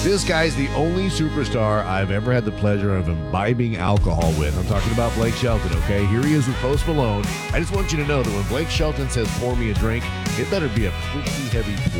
This guy's the only superstar I've ever had the pleasure of imbibing alcohol with. I'm talking about Blake Shelton, okay? Here he is with Post Malone. I just want you to know that when Blake Shelton says pour me a drink, it better be a pretty heavy pour.